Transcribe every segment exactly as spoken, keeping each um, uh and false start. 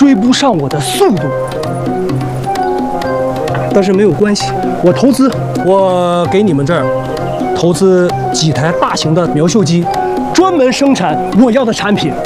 追不上我的速度。但是没有关系，我投资，我给你们这儿投资几台大型的苗绣机，专门生产我要的产品。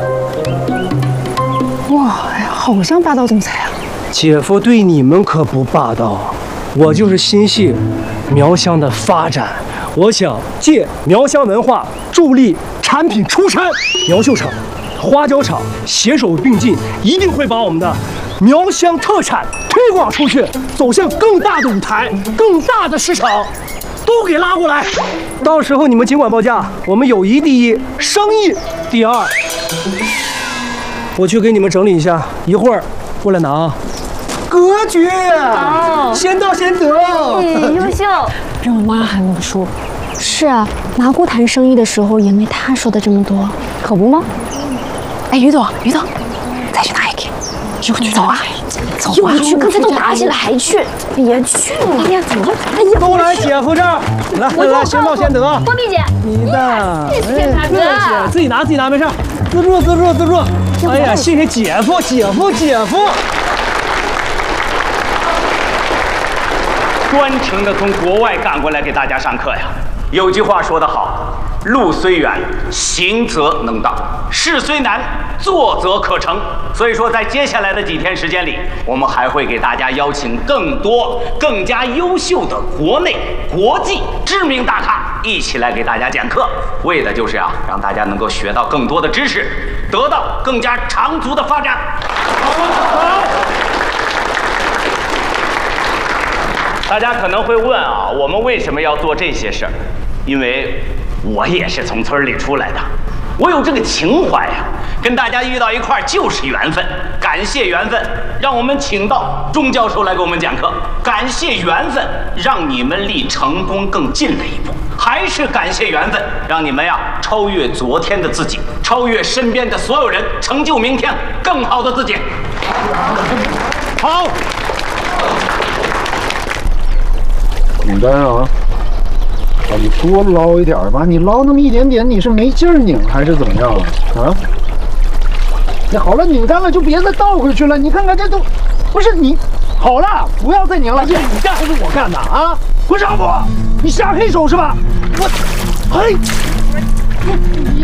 哇，好像霸道总裁啊！ 姐夫对你们可不霸道，我就是心系苗乡的发展，我想借苗乡文化助力产品出山。苗绣厂、花椒厂携手并进，一定会把我们的苗乡特产推广出去，走向更大的舞台、更大的市场，都给拉过来。到时候你们尽管报价，我们友谊第一，生意第二。我去给你们整理一下，一会儿过来拿啊。格局， 哦， 先到先得。 嗯，优秀，比我妈还能说。是啊，拿姑谈生意的时候也没她说的这么多，可不吗？哎，于总，于总，再去拿一个。又去走啊！走啊！又去，刚才都打起来还去？别去了！哎呀，怎么？哎呀， 都来姐夫这儿，来来来，先到先得。 光碧姐， 你的， 谢谢大哥， 自己拿自己拿，没事，自助自助自助。哎呀，谢谢姐夫姐夫姐夫。 专程的从国外赶过来给大家上课呀。有句话说得好，路虽远，行则能到；事虽难，做则可成。所以说，在接下来的几天时间里，我们还会给大家邀请更多、更加优秀的国内、国际知名大咖一起来给大家讲课，为的就是啊，让大家能够学到更多的知识，得到更加长足的发展。好。大家可能会问啊，我们为什么要做这些事儿？因为我也是从村里出来的，我有这个情怀呀、啊，跟大家遇到一块儿就是缘分。感谢缘分，让我们请到钟教授来给我们讲课；感谢缘分，让你们离成功更近了一步；还是感谢缘分，让你们呀超越昨天的自己，超越身边的所有人，成就明天更好的自己。好。 牡丹啊，啊，你多捞一点吧，你捞那么一点点，你是没劲儿拧还是怎么样啊？你好了，拧干了就别再倒回去了。你看看这都，不是你，好了，不要再拧了。这你干还是我干的啊？混账不？你下黑手是吧？我，嘿，你